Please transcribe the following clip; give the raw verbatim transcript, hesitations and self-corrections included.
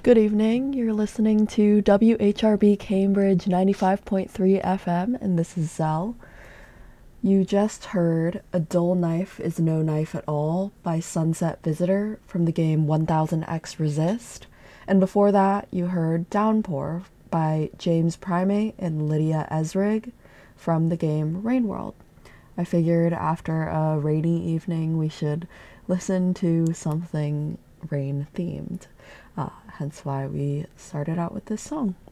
Good evening. You're listening to W H R B Cambridge ninety-five point three F M, and this is Zell. You just heard A Dull Knife is No Knife at All by Sunset Visitor from the game one thousand X Resist. And before that, you heard Downpour by James Primate and Lydia Esrig from the game Rain World. I figured after a rainy evening we should listen to something rain themed. Uh, hence why we started out with this song.